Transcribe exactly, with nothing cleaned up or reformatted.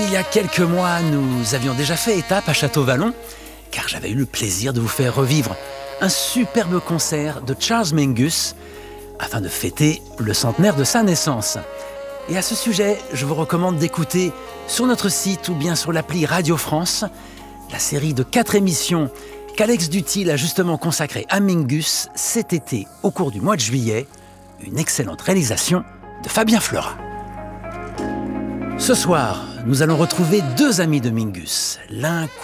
il y a quelques mois, nous avions déjà fait étape à Château-Vallon, car j'avais eu le plaisir de vous faire revivre un superbe concert de Charles Mingus, afin de fêter le centenaire de sa naissance. Et à ce sujet, je vous recommande d'écouter sur notre site ou bien sur l'appli Radio France la série de quatre émissions qu'Alex Duthil a justement consacrée à Mingus cet été au cours du mois de juillet, une excellente réalisation de Fabien Fleurat. Ce soir, nous allons retrouver deux amis de Mingus, l'un